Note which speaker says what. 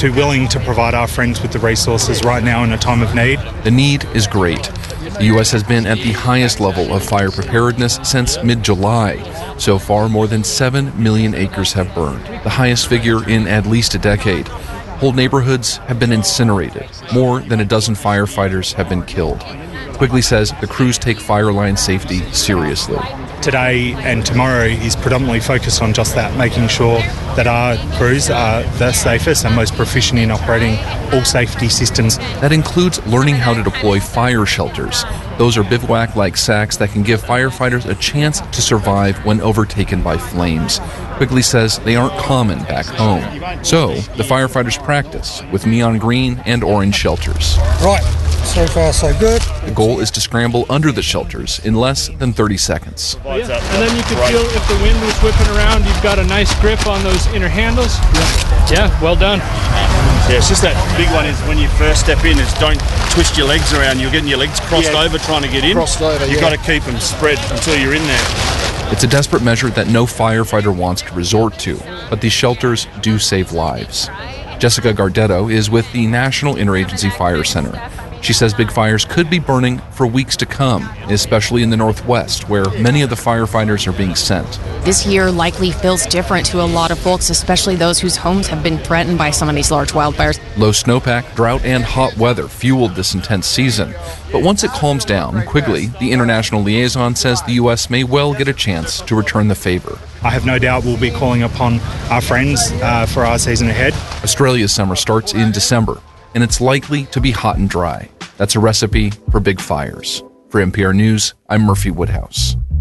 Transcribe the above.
Speaker 1: too willing to provide our friends with the resources right now in a time of need.
Speaker 2: The need is great. The U.S. has been at the highest level of fire preparedness since mid-July. So far, more than 7 million acres have burned, the highest figure in at least a decade. Whole neighborhoods have been incinerated. More than a dozen firefighters have been killed. Quigley says the crews take fire line safety seriously.
Speaker 1: Today and tomorrow is predominantly focused on just that, making sure that our crews are the safest and most proficient in operating all safety systems.
Speaker 2: That includes learning how to deploy fire shelters. Those are bivouac-like sacks that can give firefighters a chance to survive when overtaken by flames. Quigley says they aren't common back home. So the firefighters practice with neon green and orange shelters.
Speaker 3: Right, so far so good.
Speaker 2: The goal is to scramble under the shelters in less than 30 seconds.
Speaker 4: Yeah. And then you can feel if the wind was whipping around, you've got a nice grip on those inner handles. Yeah, well done.
Speaker 5: Yeah, it's just that big one is when you first step in, is don't twist your legs around. You're getting your legs crossed over trying to get in.
Speaker 3: Crossed over,
Speaker 5: You've got to keep them spread until you're in there.
Speaker 2: It's a desperate measure that no firefighter wants to resort to, but these shelters do save lives. Jessica Gardetto is with the National Interagency Fire Center. She says big fires could be burning for weeks to come, especially in the Northwest, where many of the firefighters are being sent.
Speaker 6: This year likely feels different to a lot of folks, especially those whose homes have been threatened by some of these large wildfires.
Speaker 2: Low snowpack, drought, and hot weather fueled this intense season. But once it calms down, Quigley, the international liaison, says the U.S. may well get a chance to return the favor.
Speaker 1: I have no doubt we'll be calling upon our friends for our season ahead.
Speaker 2: Australia's summer starts in December, and it's likely to be hot and dry. That's a recipe for big fires. For NPR News, I'm Murphy Woodhouse.